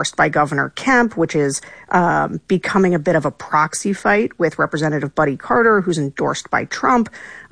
by Governor Kemp, which is becoming a bit of a proxy fight with Representative Buddy Carter, who's endorsed by Trump.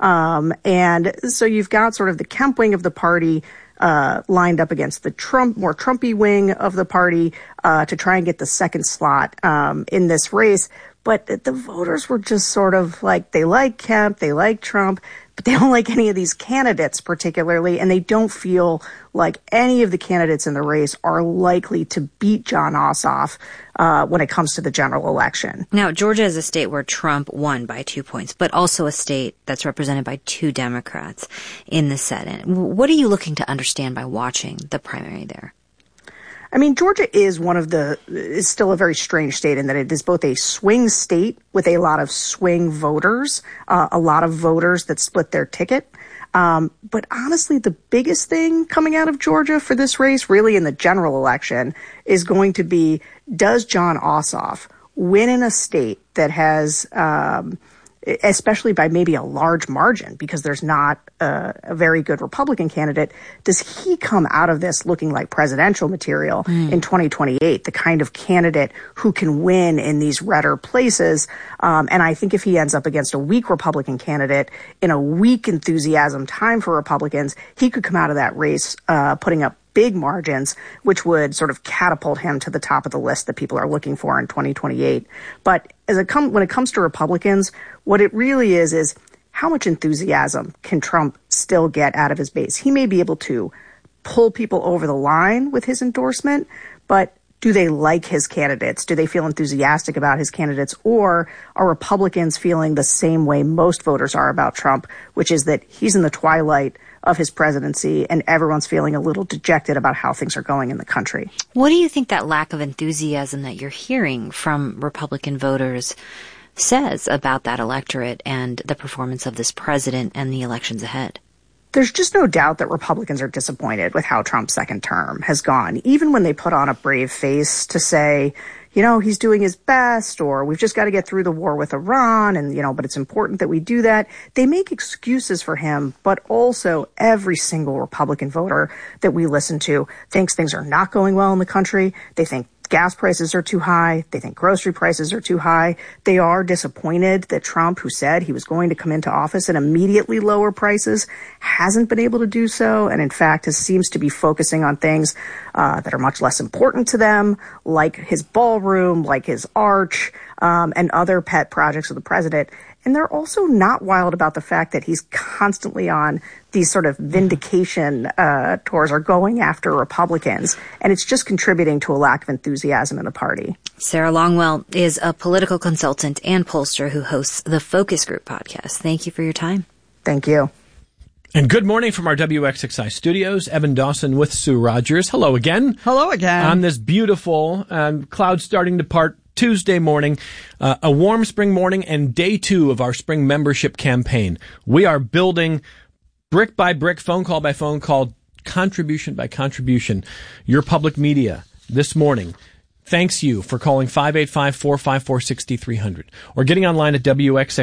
And so you've got sort of the Kemp wing of the party lined up against the more Trumpy wing of the party to try and get the second slot in this race. But the voters were just sort of like, they like Kemp, they like Trump, but they don't like any of these candidates particularly, and they don't feel like any of the candidates in the race are likely to beat Jon Ossoff when it comes to the general election. Now, Georgia is a state where Trump won by 2 points, but also a state that's represented by 2 Democrats in the Senate. What are you looking to understand by watching the primary there? I mean, Georgia is is still a very strange state in that it is both a swing state with a lot of swing voters, a lot of voters that split their ticket. But honestly, the biggest thing coming out of Georgia for this race, really in the general election, is going to be, does Jon Ossoff win in a state that has, especially by maybe a large margin, because there's not a very good Republican candidate, does he come out of this looking like presidential material in 2028, the kind of candidate who can win in these redder places? And I think if he ends up against a weak Republican candidate in a weak enthusiasm time for Republicans, he could come out of that race putting up big margins, which would sort of catapult him to the top of the list that people are looking for in 2028. But when it comes to Republicans, what it really is how much enthusiasm can Trump still get out of his base? He may be able to pull people over the line with his endorsement, but do they like his candidates? Do they feel enthusiastic about his candidates? Or are Republicans feeling the same way most voters are about Trump, which is that he's in the twilight of his presidency and everyone's feeling a little dejected about how things are going in the country? What do you think that lack of enthusiasm that you're hearing from Republican voters says about that electorate and the performance of this president and the elections ahead? There's just no doubt that Republicans are disappointed with how Trump's second term has gone, even when they put on a brave face to say, you know, he's doing his best, or we've just got to get through the war with Iran, and, you know, but it's important that we do that. They make excuses for him, but also every single Republican voter that we listen to thinks things are not going well in the country. They think gas prices are too high. They think grocery prices are too high. They are disappointed that Trump, who said he was going to come into office and immediately lower prices, hasn't been able to do so. And in fact, seems to be focusing on things that are much less important to them, like his ballroom, like his arch, and other pet projects of the president. And they're also not wild about the fact that he's constantly on these sort of vindication tours, or going after Republicans. And it's just contributing to a lack of enthusiasm in the party. Sarah Longwell is a political consultant and pollster who hosts the Focus Group podcast. Thank you for your time. Thank you. And good morning from our WXXI studios. Evan Dawson with Sue Rogers. Hello again. Hello again. On this beautiful clouds starting to part Tuesday morning, a warm spring morning, and day 2 of our spring membership campaign. We are building brick by brick, phone call by phone call, contribution by contribution, your public media this morning. Thanks you for calling 585-454-6300 or getting online at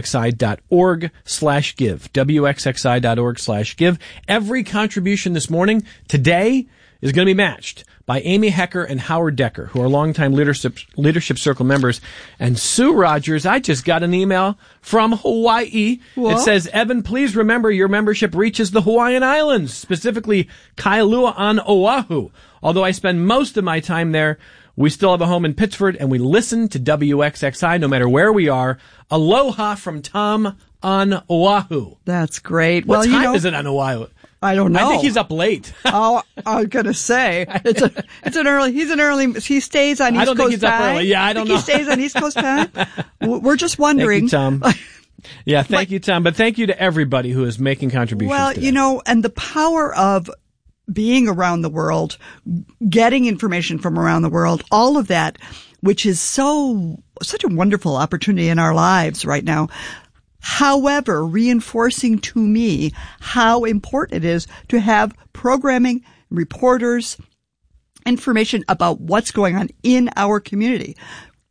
wxxi.org/give, wxxi.org/give. Every contribution this morning, today, is going to be matched by Amy Hecker and Howard Decker, who are longtime Leadership Circle members. And Sue Rogers, I just got an email from Hawaii. What? It says, Evan, please remember your membership reaches the Hawaiian Islands, specifically Kailua on Oahu. Although I spend most of my time there, we still have a home in Pittsford, and we listen to WXXI no matter where we are. Aloha from Tom on Oahu. That's great. What time is it on Oahu? I don't know. I think he's up late. Oh, I was gonna say it's an early. He stays on East Coast time. I don't think he's up early. Yeah, I don't know. He stays on East Coast time. We're just wondering. Thank you, Tom. Yeah, thank you, Tom. But thank you to everybody who is making contributions. Well, today. and the power of being around the world, getting information from around the world, all of that, which is such a wonderful opportunity in our lives right now. However, reinforcing to me how important it is to have programming, reporters, information about what's going on in our community.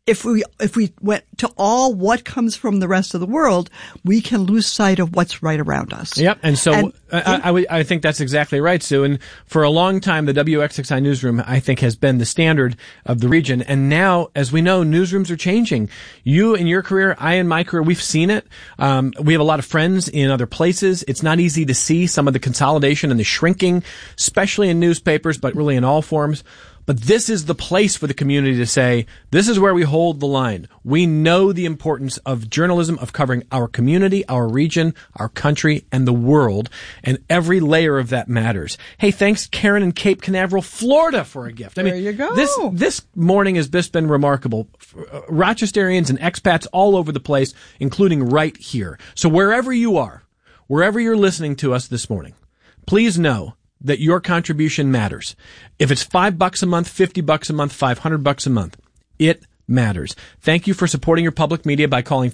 if we went to all what comes from the rest of the world, we can lose sight of what's right around us. Yep. And so I think that's exactly right, Sue. And for a long time, the WXXI newsroom, I think, has been the standard of the region. And now, as we know, newsrooms are changing. You in your career, I in my career, we've seen it. We have a lot of friends in other places. It's not easy to see some of the consolidation and the shrinking, especially in newspapers, but really in all forms. But this is the place for the community to say, this is where we hold the line. We know the importance of journalism, of covering our community, our region, our country, and the world, and every layer of that matters. Hey, thanks Karen in Cape Canaveral, Florida, for a gift. There you go. This morning has just been remarkable. Rochesterians and expats all over the place, including right here. So wherever you are, wherever you're listening to us this morning, please know that your contribution matters. If it's $5 a month, $50 a month, $500 a month, it matters. Thank you for supporting your public media by calling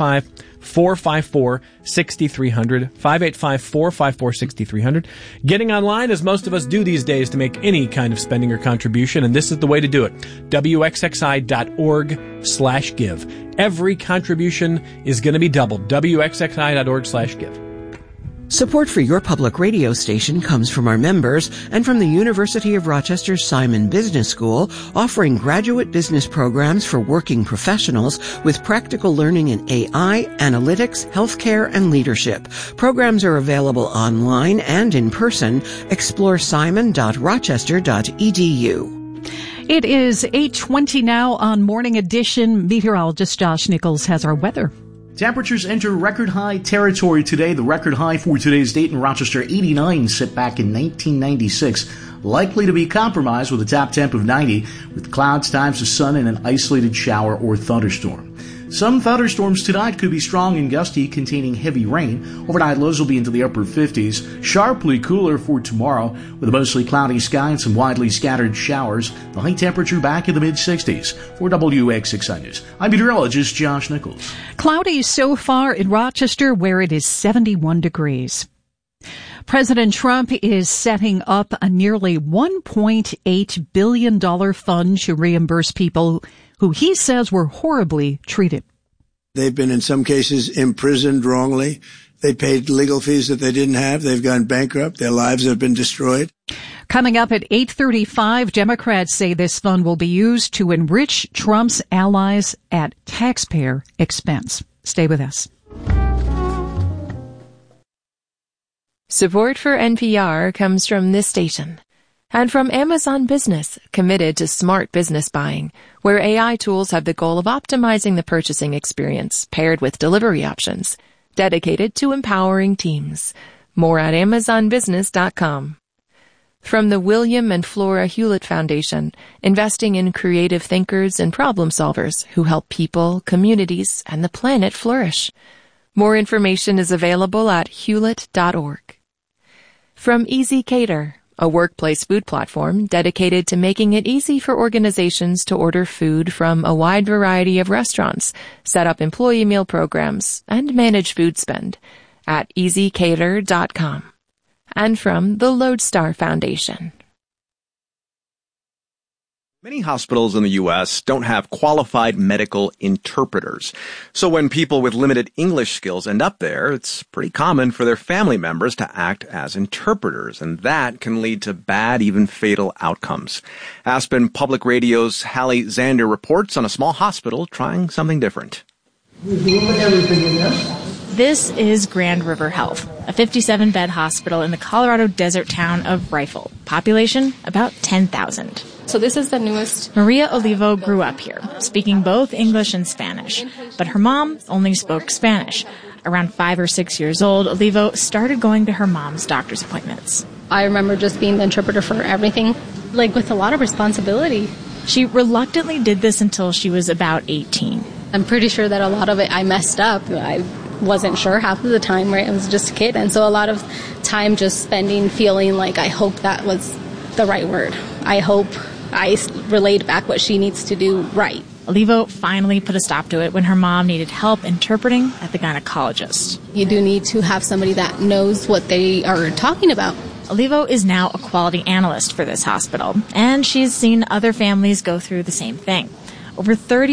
585-454-6300, 585-454-6300. Getting online, as most of us do these days, to make any kind of spending or contribution, and this is the way to do it. WXXI.org/give. Every contribution is going to be doubled. WXXI.org/give. Support for your public radio station comes from our members and from the University of Rochester's Simon Business School, offering graduate business programs for working professionals with practical learning in AI, analytics, healthcare, and leadership. Programs are available online and in person. Explore simon.rochester.edu. It is 8:20 now on Morning Edition. Meteorologist Josh Nichols has our weather. Temperatures enter record high territory today. The record high for today's date in Rochester, 89, set back in 1996. Likely to be compromised with a top temp of 90, with clouds, times of sun, and an isolated shower or thunderstorm. Some thunderstorms tonight could be strong and gusty, containing heavy rain. Overnight lows will be into the upper 50s. Sharply cooler for tomorrow, with a mostly cloudy sky and some widely scattered showers. The high temperature back in the mid-60s. For WXXI News, I'm meteorologist Josh Nichols. Cloudy so far in Rochester, where it is 71 degrees. President Trump is setting up a nearly $1.8 billion fund to reimburse people who he says were horribly treated. They've been, in some cases, imprisoned wrongly. They paid legal fees that they didn't have. They've gone bankrupt. Their lives have been destroyed. Coming up at 8:35, Democrats say this fund will be used to enrich Trump's allies at taxpayer expense. Stay with us. Support for NPR comes from this station and from Amazon Business, committed to smart business buying, where AI tools have the goal of optimizing the purchasing experience paired with delivery options, dedicated to empowering teams. More at amazonbusiness.com. From the William and Flora Hewlett Foundation, investing in creative thinkers and problem solvers who help people, communities, and the planet flourish. More information is available at hewlett.org. From Easy Cater, a workplace food platform dedicated to making it easy for organizations to order food from a wide variety of restaurants, set up employee meal programs, and manage food spend at easycater.com. And from the Lodestar Foundation. Many hospitals in the U.S. don't have qualified medical interpreters. So when people with limited English skills end up there, it's pretty common for their family members to act as interpreters, and that can lead to bad, even fatal outcomes. Aspen Public Radio's Hallie Zander reports on a small hospital trying something different. This is Grand River Health, a 57-bed hospital in the Colorado desert town of Rifle. Population, about 10,000. So this is the newest. Maria Olivo grew up here, speaking both English and Spanish. But her mom only spoke Spanish. Around 5 or 6 years old, Olivo started going to her mom's doctor's appointments. I remember just being the interpreter for everything, like with a lot of responsibility. She reluctantly did this until she was about 18. I'm pretty sure that a lot of it I messed up. I wasn't sure half of the time, right? I was just a kid. And so a lot of time just spending feeling like I hope that was the right word. I hope I relayed back what she needs to do right. Olivo finally put a stop to it when her mom needed help interpreting at the gynecologist. You do need to have somebody that knows what they are talking about. Olivo is now a quality analyst for this hospital, and she's seen other families go through the same thing. over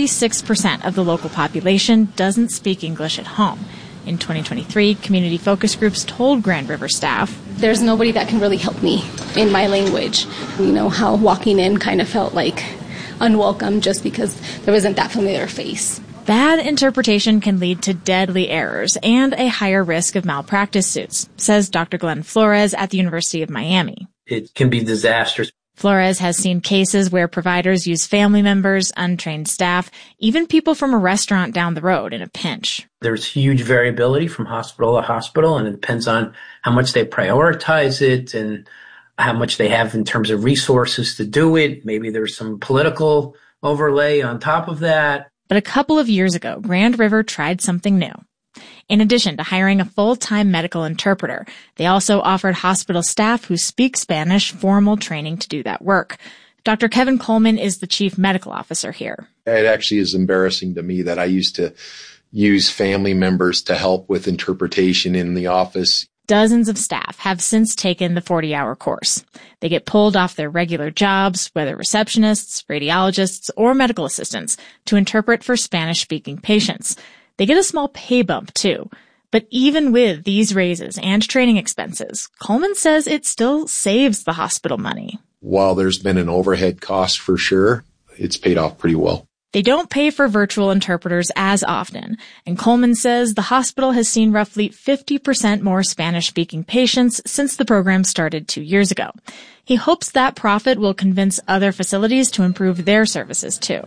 36% of the local population doesn't speak English at home. In 2023, community focus groups told Grand River staff, "There's nobody that can really help me in my language." You know, how walking in kind of felt like unwelcome just because there wasn't that familiar face. Bad interpretation can lead to deadly errors and a higher risk of malpractice suits, says Dr. Glenn Flores at the University of Miami. It can be disastrous. Flores has seen cases where providers use family members, untrained staff, even people from a restaurant down the road in a pinch. There's huge variability from hospital to hospital, and it depends on how much they prioritize it and how much they have in terms of resources to do it. Maybe there's some political overlay on top of that. But a couple of years ago, Grand River tried something new. In addition to hiring a full-time medical interpreter, they also offered hospital staff who speak Spanish formal training to do that work. Dr. Kevin Coleman is the chief medical officer here. It actually is embarrassing to me that I used to use family members to help with interpretation in the office. Dozens of staff have since taken the 40-hour course. They get pulled off their regular jobs, whether receptionists, radiologists, or medical assistants, to interpret for Spanish-speaking patients. They get a small pay bump, too. But even with these raises and training expenses, Coleman says it still saves the hospital money. While there's been an overhead cost for sure, it's paid off pretty well. They don't pay for virtual interpreters as often, and Coleman says the hospital has seen roughly 50% more Spanish-speaking patients since the program started 2 years ago. He hopes that profit will convince other facilities to improve their services, too.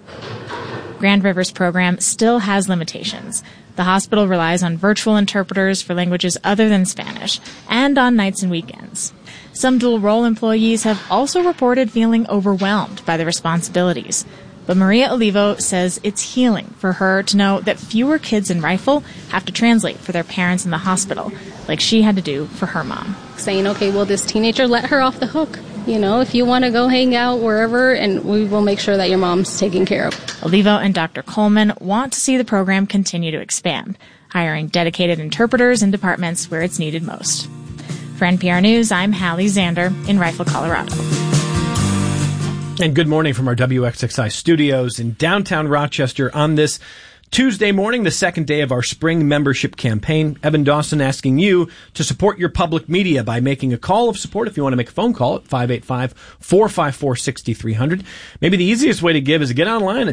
Grand River's program still has limitations. The hospital relies on virtual interpreters for languages other than Spanish, and on nights and weekends. Some dual-role employees have also reported feeling overwhelmed by the responsibilities. But Maria Olivo says it's healing for her to know that fewer kids in Rifle have to translate for their parents in the hospital, like she had to do for her mom. Saying, okay, well, this teenager, let her off the hook. You know, if you want to go hang out wherever, and we will make sure that your mom's taken care of. Olivo and Dr. Coleman want to see the program continue to expand, hiring dedicated interpreters in departments where it's needed most. For NPR News, I'm Hallie Zander in Rifle, Colorado. And good morning from our WXXI studios in downtown Rochester on this Tuesday morning, the second day of our spring membership campaign. Evan Dawson asking you to support your public media by making a call of support. If you want to make a phone call at 585-454-6300. Maybe the easiest way to give is to get online at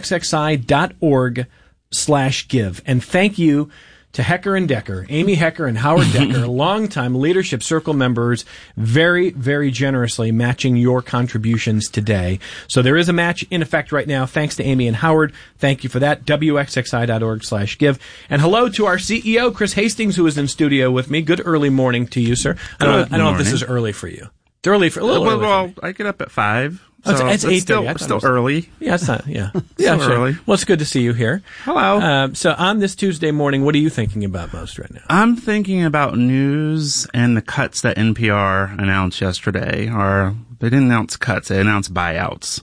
wxxi.org/give. And thank you to Hecker and Decker, Amy Hecker and Howard Decker, longtime Leadership Circle members, very, very generously matching your contributions today. So there is a match in effect right now. Thanks to Amy and Howard. Thank you for that. wxxi.org/give. And hello to our CEO, Chris Hastings, who is in studio with me. Good early morning to you, sir. I don't know if this is early for you. It's early for a little early. Well, I get up at 5. So it's 8:30. Still early. Yeah, it's not. Yeah, yeah, sure. Early. Well, it's good to see you here. Hello. So on this Tuesday morning, what are you thinking about most right now? I'm thinking about news and the cuts that NPR announced yesterday. Or they didn't announce cuts; they announced buyouts.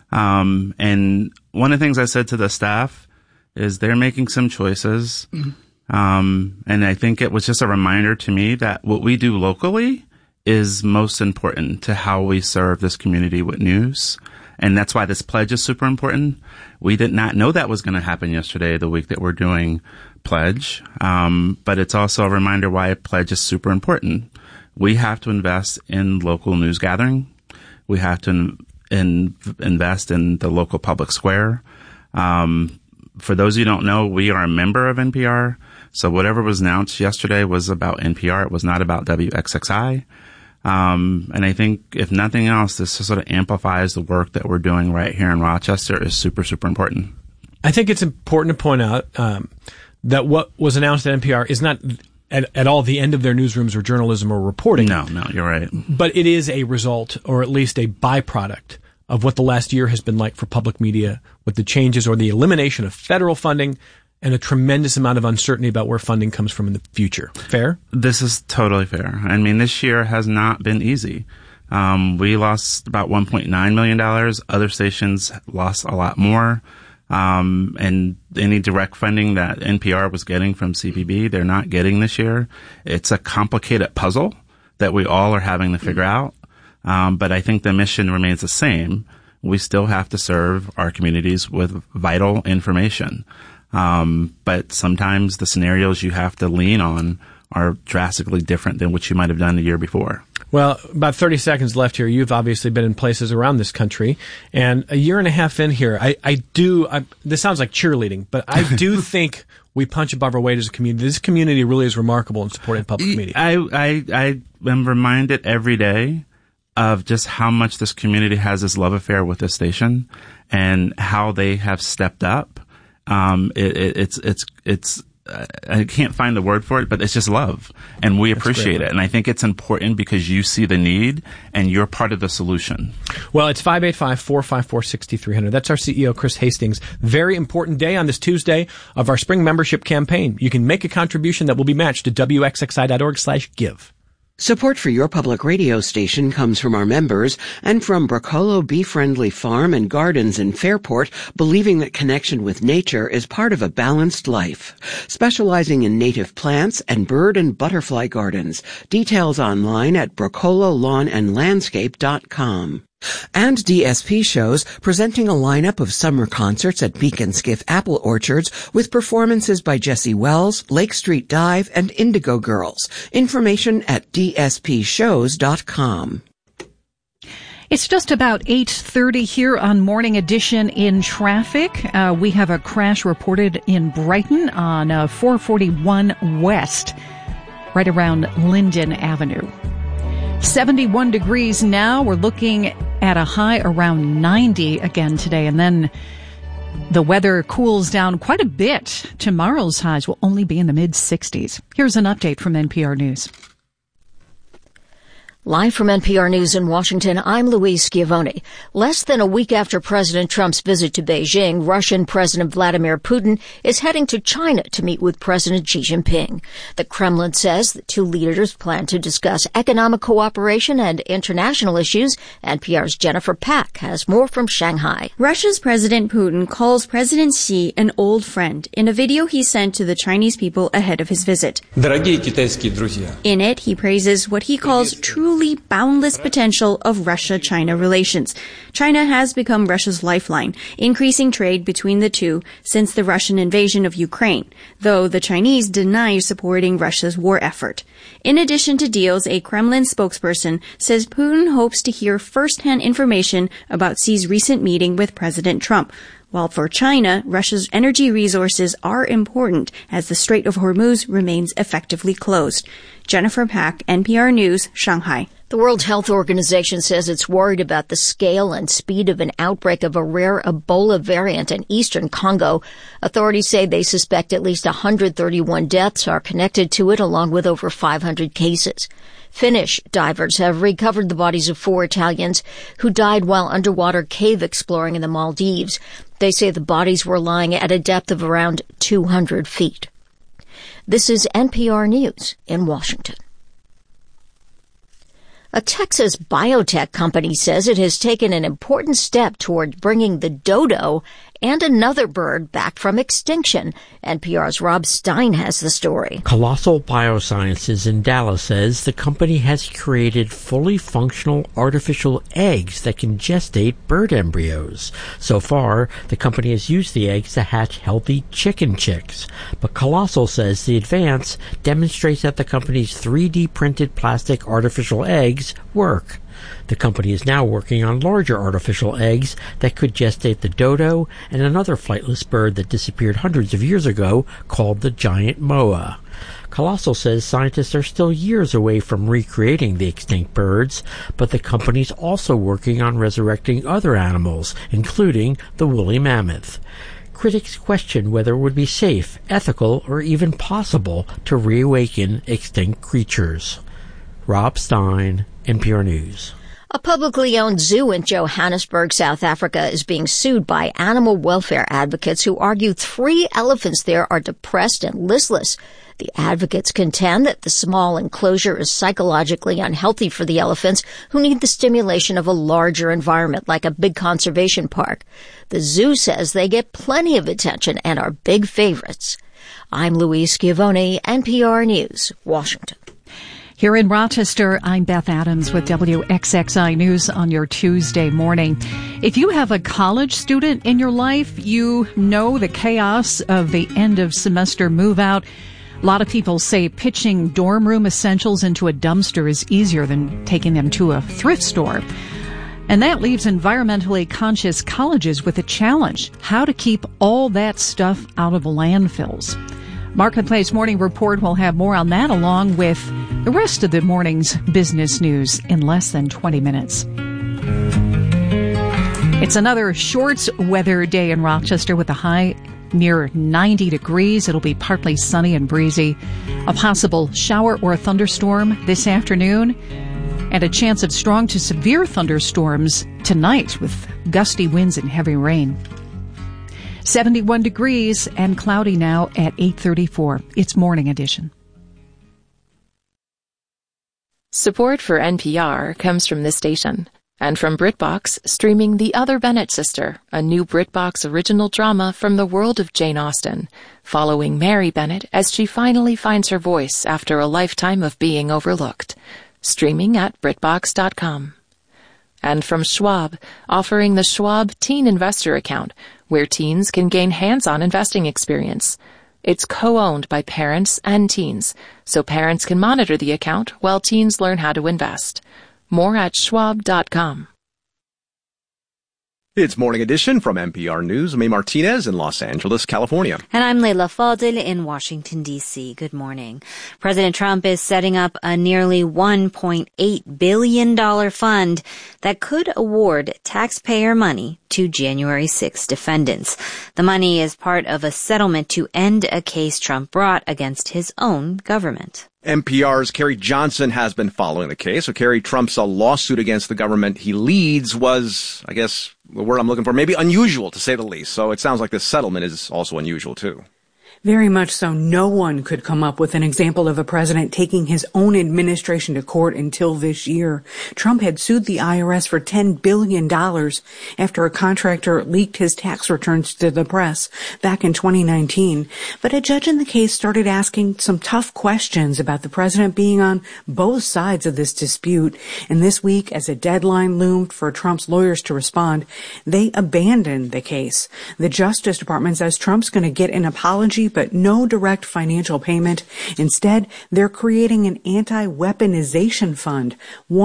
And one of the things I said to the staff is they're making some choices. And I think it was just a reminder to me that what we do locally is most important to how we serve this community with news. And that's why this pledge is super important. We did not know that was going to happen yesterday, the week that we're doing pledge. But it's also a reminder why pledge is super important. We have to invest in local news gathering. We have to invest in the local public square. For those of you who don't know, we are a member of NPR. So whatever was announced yesterday was about NPR. It was not about WXXI. And I think if nothing else, this sort of amplifies the work that we're doing right here in Rochester is super, super important. I think it's important to point out that what was announced at NPR is not at all the end of their newsrooms or journalism or reporting. No, you're right. But it is a result, or at least a byproduct, of what the last year has been like for public media with the changes or the elimination of federal funding and a tremendous amount of uncertainty about where funding comes from in the future. Fair? This is totally fair. I mean, this year has not been easy. We lost about $1.9 million. Other stations lost a lot more. And any direct funding that NPR was getting from CPB, they're not getting this year. It's a complicated puzzle that we all are having to figure out. But I think the mission remains the same, we still have to serve our communities with vital information. But sometimes the scenarios you have to lean on are drastically different than what you might have done the year before. Well, about 30 seconds left here. You've obviously been in places around this country, and a year and a half in here, this sounds like cheerleading, but I do think we punch above our weight as a community. This community really is remarkable in supporting public media. I am reminded every day of just how much this community has this love affair with this station and how they have stepped up. It's I can't find the word for it, but it's just love, and we appreciate it. And I think it's important because you see the need and you're part of the solution. Well, it's 585-454-6300. That's our CEO, Chris Hastings. Very important day on this Tuesday of our spring membership campaign. You can make a contribution that will be matched to wxxi.org/give. Support for your public radio station comes from our members and from Bracolo Bee-Friendly Farm and Gardens in Fairport, believing that connection with nature is part of a balanced life. Specializing in native plants and bird and butterfly gardens. Details online at bracololawnandlandscape.com. And DSP shows, presenting a lineup of summer concerts at Beacon Skiff Apple Orchards with performances by Jesse Wells, Lake Street Dive, and Indigo Girls. Information at dspshows.com. It's just about 8:30 here on Morning Edition in traffic. We have a crash reported in Brighton on 441 West, right around Linden Avenue. 71 degrees now. We're looking at a high around 90 again today. And then the weather cools down quite a bit. Tomorrow's highs will only be in the mid-60s. Here's an update from NPR News. Live from NPR News in Washington, I'm Louise Schiavone. Less than a week after President Trump's visit to Beijing, Russian President Vladimir Putin is heading to China to meet with President Xi Jinping. The Kremlin says the two leaders plan to discuss economic cooperation and international issues. NPR's Jennifer Pack has more from Shanghai. Russia's President Putin calls President Xi an old friend in a video he sent to the Chinese people ahead of his visit. In it, he praises what he calls truly boundless potential of Russia-China relations. China has become Russia's lifeline, increasing trade between the two since the Russian invasion of Ukraine, though the Chinese deny supporting Russia's war effort. In addition to deals, a Kremlin spokesperson says Putin hopes to hear first-hand information about Xi's recent meeting with President Trump. While for China, Russia's energy resources are important as the Strait of Hormuz remains effectively closed. Jennifer Pack, NPR News, Shanghai. The World Health Organization says it's worried about the scale and speed of an outbreak of a rare Ebola variant in eastern Congo. Authorities say they suspect at least 131 deaths are connected to it, along with over 500 cases. Finnish divers have recovered the bodies of 4 Italians who died while underwater cave exploring in the Maldives. They say the bodies were lying at a depth of around 200 feet. This is NPR News in Washington. A Texas biotech company says it has taken an important step toward bringing the dodo and another bird back from extinction. NPR's Rob Stein has the story. Colossal Biosciences in Dallas says the company has created fully functional artificial eggs that can gestate bird embryos. So far, the company has used the eggs to hatch healthy chicken chicks. But Colossal says the advance demonstrates that the company's 3D printed plastic artificial eggs work. The company is now working on larger artificial eggs that could gestate the dodo and another flightless bird that disappeared hundreds of years ago called the giant moa. Colossal says scientists are still years away from recreating the extinct birds, but the company's also working on resurrecting other animals, including the woolly mammoth. Critics question whether it would be safe, ethical, or even possible to reawaken extinct creatures. Rob Stein, NPR News. A publicly owned zoo in Johannesburg, South Africa, is being sued by animal welfare advocates who argue 3 elephants there are depressed and listless. The advocates contend that the small enclosure is psychologically unhealthy for the elephants, who need the stimulation of a larger environment like a big conservation park. The zoo says they get plenty of attention and are big favorites. I'm Louise Schiavone, NPR News, Washington. Here in Rochester, I'm Beth Adams with WXXI News on your Tuesday morning. If you have a college student in your life, you know the chaos of the end of semester move out. A lot of people say pitching dorm room essentials into a dumpster is easier than taking them to a thrift store. And that leaves environmentally conscious colleges with a challenge: how to keep all that stuff out of landfills. Marketplace Morning Report will have more on that, along with the rest of the morning's business news in less than 20 minutes. It's another short weather day in Rochester with a high near 90 degrees. It'll be partly sunny and breezy. A possible shower or a thunderstorm this afternoon, and a chance of strong to severe thunderstorms tonight with gusty winds and heavy rain. 71 degrees and cloudy now at 8:34. It's Morning Edition. Support for NPR comes from this station and from BritBox, streaming The Other Bennett Sister, a new BritBox original drama from the world of Jane Austen, following Mary Bennett as she finally finds her voice after a lifetime of being overlooked. Streaming at BritBox.com. And from Schwab, offering the Schwab Teen Investor Account, where teens can gain hands-on investing experience. It's co-owned by parents and teens, so parents can monitor the account while teens learn how to invest. More at Schwab.com. It's Morning Edition from NPR News. I'm A. Martinez in Los Angeles, California. And I'm Leila Fadel in Washington, D.C. Good morning. President Trump is setting up a nearly $1.8 billion fund that could award taxpayer money to January 6 defendants. The money is part of a settlement to end a case Trump brought against his own government. NPR's Carrie Johnson has been following the case. So, Carrie, Trump's lawsuit against the government he leads was, I guess, the word I'm looking for, maybe unusual, to say the least. So it sounds like this settlement is also unusual, too. Very much so. No one could come up with an example of a president taking his own administration to court until this year. Trump had sued the IRS for $10 billion after a contractor leaked his tax returns to the press back in 2019. But a judge in the case started asking some tough questions about the president being on both sides of this dispute. And this week, as a deadline loomed for Trump's lawyers to respond, they abandoned the case. The Justice Department says Trump's going to get an apology, but no direct financial payment. Instead, they're creating an anti-weaponization fund,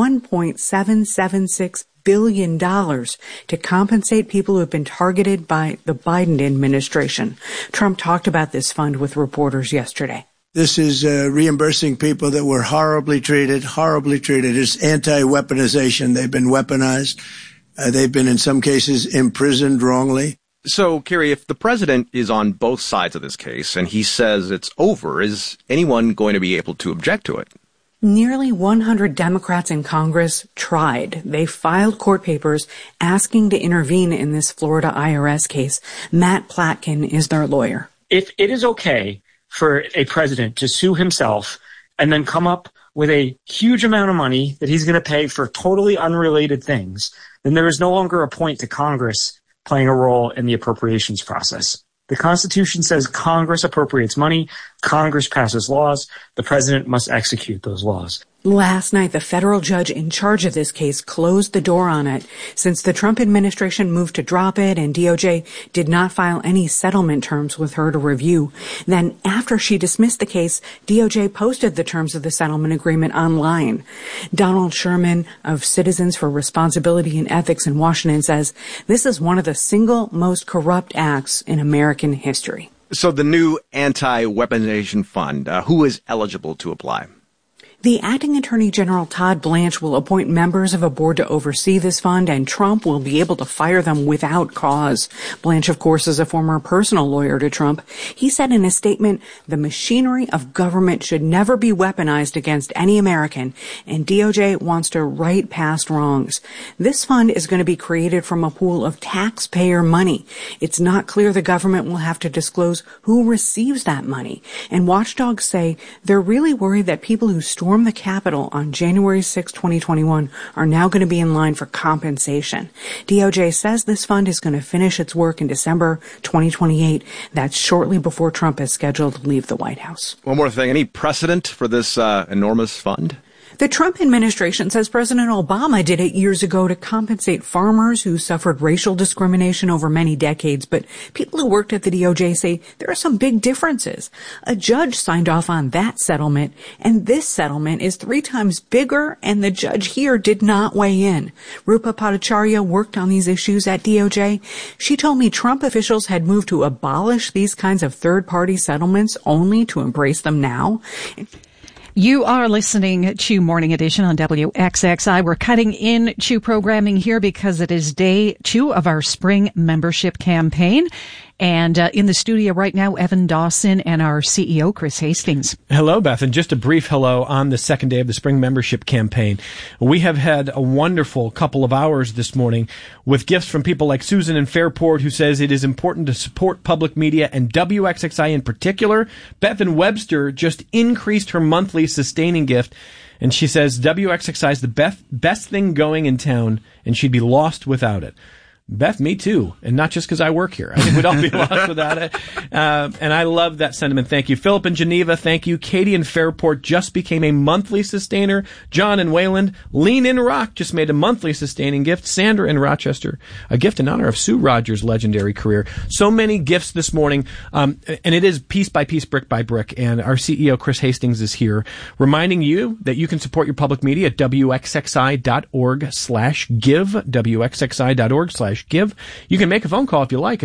$1.776 billion to compensate people who have been targeted by the Biden administration. Trump talked about this fund with reporters yesterday. This is reimbursing people that were horribly treated. It's anti-weaponization. They've been weaponized. They've been, in some cases, imprisoned wrongly. So, Carrie, if the president is on both sides of this case and he says it's over, is anyone going to be able to object to it? Nearly 100 Democrats in Congress tried. They filed court papers asking to intervene in this Florida IRS case. Matt Platkin is their lawyer. If it is okay for a president to sue himself and then come up with a huge amount of money that he's going to pay for totally unrelated things, then there is no longer a point to Congress playing a role in the appropriations process. The Constitution says Congress appropriates money, Congress passes laws, the president must execute those laws. Last night, the federal judge in charge of this case closed the door on it. Since the Trump administration moved to drop it and DOJ did not file any settlement terms with her to review, then after she dismissed the case, DOJ posted the terms of the settlement agreement online. Donald Sherman of Citizens for Responsibility and Ethics in Washington says this is one of the single most corrupt acts in American history. So the new anti-weaponization fund, who is eligible to apply? The acting Attorney General Todd Blanche will appoint members of a board to oversee this fund, and Trump will be able to fire them without cause. Blanche, of course, is a former personal lawyer to Trump. He said in a statement, the machinery of government should never be weaponized against any American, and DOJ wants to right past wrongs. This fund is going to be created from a pool of taxpayer money. It's not clear the government will have to disclose who receives that money. And watchdogs say they're really worried that people who storm stormed the Capitol on January 6, 2021 are now going to be in line for compensation. DOJ says this fund is going to finish its work in December 2028. That's shortly before Trump is scheduled to leave the White House. One more thing. Any precedent for this enormous fund? The Trump administration says President Obama did it years ago to compensate farmers who suffered racial discrimination over many decades. But people who worked at the DOJ say there are some big differences. A judge signed off on that settlement, and this settlement is 3 times bigger, and the judge here did not weigh in. Rupa Bhattacharya worked on these issues at DOJ. She told me Trump officials had moved to abolish these kinds of third-party settlements only to embrace them now. You are listening to Morning Edition on WXXI. We're cutting into programming here because it is day 2 of our spring membership campaign. And in the studio right now, Evan Dawson and our CEO, Chris Hastings. Hello, Beth, and just a brief hello on the second day of the spring membership campaign. We have had a wonderful couple of hours this morning with gifts from people like Susan in Fairport, who says it is important to support public media and WXXI in particular. Beth in Webster just increased her monthly sustaining gift, and she says WXXI is the best thing going in town, and she'd be lost without it. Beth, me too, and not just because I work here. I think we'd all be lost without it. And I love that sentiment. Thank you. Philip in Geneva, thank you. Katie in Fairport just became a monthly sustainer. John in Wayland. Lean in Rock just made a monthly sustaining gift. Sandra in Rochester, a gift in honor of Sue Rogers' legendary career. So many gifts this morning, and it is piece by piece, brick by brick. And our CEO, Chris Hastings, is here reminding you that you can support your public media at wxxi.org/give, wxxi.org/give. You can make a phone call if you like at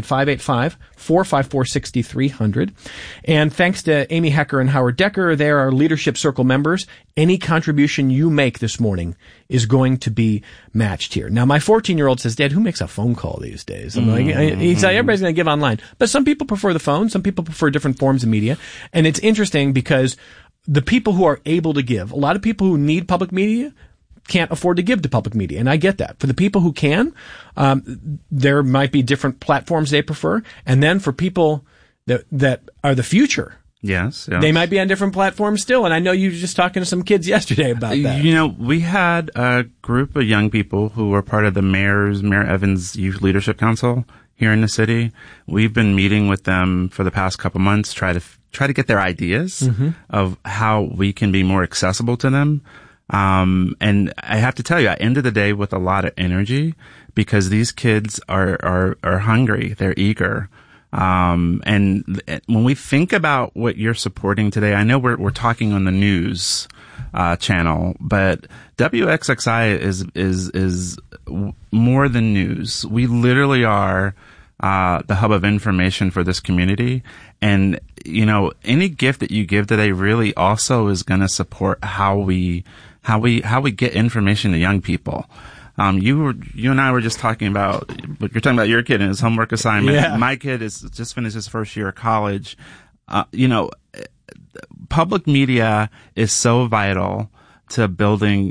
585-454-6300. And thanks to Amy Hecker and Howard Decker, they are our Leadership Circle members. Any contribution you make this morning is going to be matched here. Now, my 14-year-old says, Dad, who makes a phone call these days? I'm like, he's like, everybody's going to give online. But some people prefer the phone. Some people prefer different forms of media. And it's interesting because the people who are able to give, a lot of people who need public media can't afford to give to public media, and I get that. For the people who can, there might be different platforms they prefer, and then for people that are the future, yes, they might be on different platforms still. And I know you were just talking to some kids yesterday about that. You know, we had a group of young people who were part of the Mayor Evans Youth Leadership Council here in the city. We've been meeting with them for the past couple months, try to get their ideas of how we can be more accessible to them. And I have to tell you, I ended the day with a lot of energy because these kids are hungry. They're eager. And when we think about what you're supporting today, I know we're talking on the news, channel, but WXXI is more than news. We literally are, the hub of information for this community. And, you know, any gift that you give today really also is going to support how we get information to young people. You and I were just talking about, you're talking about your kid and his homework assignment. Yeah. My kid is just finished his first year of college. You know, public media is so vital to building,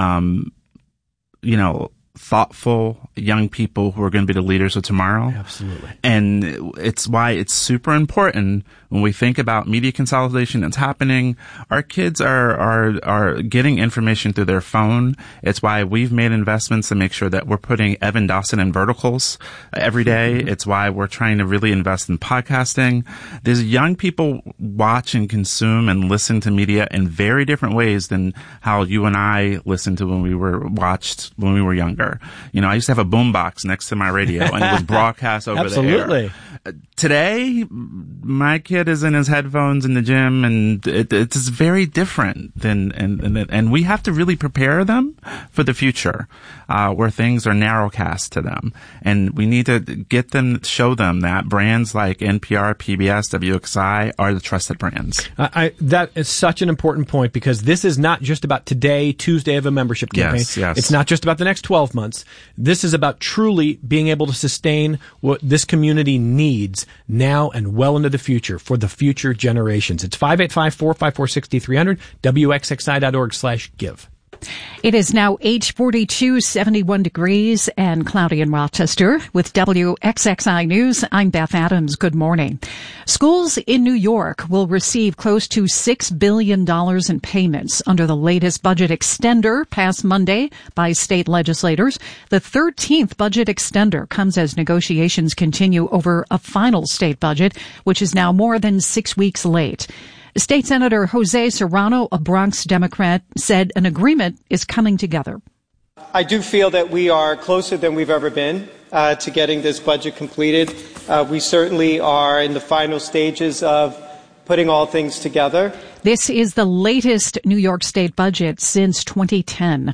you know, thoughtful young people who are going to be the leaders of tomorrow. Absolutely. And it's why it's super important when we think about media consolidation that's happening. Our kids are getting information through their phone. It's why we've made investments to make sure that we're putting Evan Dawson in verticals every day. It's why we're trying to really invest in podcasting. There's young people watch and consume and listen to media in very different ways than how you and I listened to when we were younger. You know, I used to have a boombox next to my radio and it was broadcast over Absolutely. the air. Today, my kid is in his headphones in the gym, and it's very different and we have to really prepare them for the future, where things are narrowcast to them. And we need to show them that brands like NPR, PBS, WXI are the trusted brands. That is such an important point, because this is not just about today, Tuesday of a membership campaign. Yes. It's not just about the next 12 months. This is about truly being able to sustain what this community needs now and well into the future for the future generations. It's 585-454-6300, WXXI.org/give. It is now 8:42, 71 degrees and cloudy in Rochester. With WXXI News, I'm Beth Adams. Good morning. Schools in New York will receive close to $6 billion in payments under the latest budget extender passed Monday by state legislators. The 13th budget extender comes as negotiations continue over a final state budget, which is now more than 6 weeks late. State Senator Jose Serrano, a Bronx Democrat, said an agreement is coming together. I do feel that we are closer than we've ever been to getting this budget completed. We certainly are in the final stages of putting all things together. This is the latest New York State budget since 2010.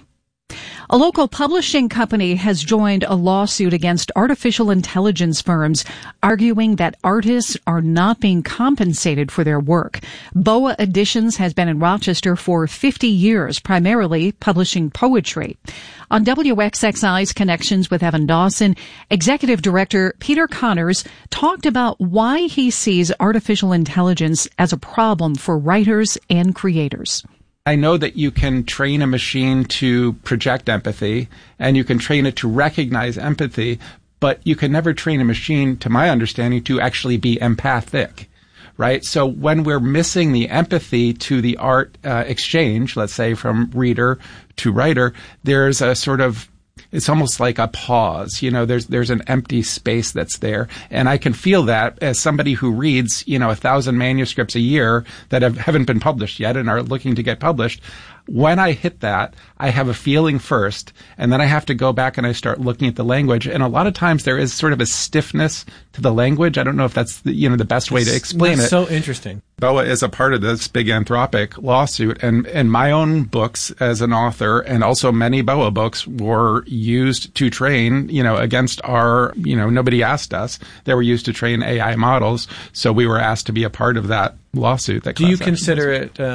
A local publishing company has joined a lawsuit against artificial intelligence firms, arguing that artists are not being compensated for their work. Boa Editions has been in Rochester for 50 years, primarily publishing poetry. On WXXI's Connections with Evan Dawson, Executive Director Peter Connors talked about why he sees artificial intelligence as a problem for writers and creators. I know that you can train a machine to project empathy and you can train it to recognize empathy, but you can never train a machine, to my understanding, to actually be empathic, right? So when we're missing the empathy to the art exchange, let's say from reader to writer, there's a sort of, it's almost like a pause. You know, there's an empty space that's there. And I can feel that as somebody who reads, 1,000 manuscripts a year that haven't been published yet and are looking to get published. When I hit that, I have a feeling first, and then I have to go back and I start looking at the language. And a lot of times there is sort of a stiffness to the language. I don't know if that's the best way to explain it. That's so interesting. BOA is a part of this big Anthropic lawsuit, and my own books as an author and also many BOA books were used to train, against our, nobody asked us. They were used to train AI models. So we were asked to be a part of that lawsuit. Do you consider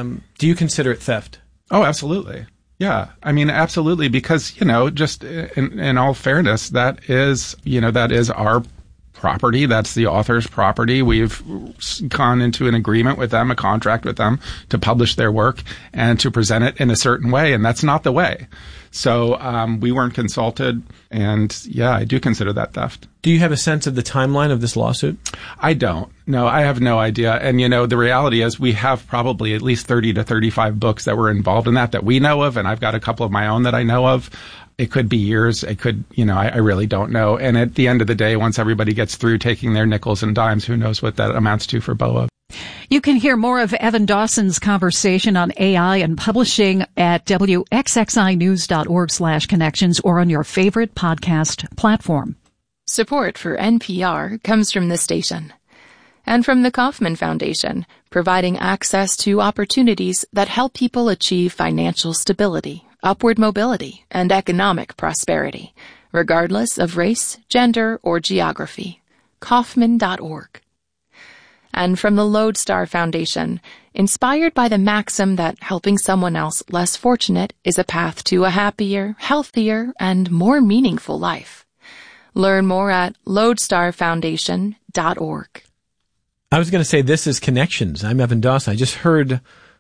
it theft? Oh, absolutely. Yeah. I mean, absolutely. Because, just in all fairness, that is our property. That's the author's property. We've gone into an agreement with them, a contract with them to publish their work and to present it in a certain way. And that's not the way. So we weren't consulted. And yeah, I do consider that theft. Do you have a sense of the timeline of this lawsuit? I don't. No, I have no idea. And, the reality is we have probably at least 30 to 35 books that were involved in that we know of. And I've got a couple of my own that I know of. It could be years. It could, I really don't know. And at the end of the day, once everybody gets through taking their nickels and dimes, who knows what that amounts to for BOA. You can hear more of Evan Dawson's conversation on AI and publishing at WXXInews.org/connections or on your favorite podcast platform. Support for NPR comes from this station and from the Kauffman Foundation, providing access to opportunities that help people achieve financial stability, upward mobility, and economic prosperity, regardless of race, gender, or geography. Kauffman.org. And from the Lodestar Foundation, inspired by the maxim that helping someone else less fortunate is a path to a happier, healthier, and more meaningful life. Learn more at lodestarfoundation.org. I was going to say this is Connections. I'm Evan Dawson. I just heard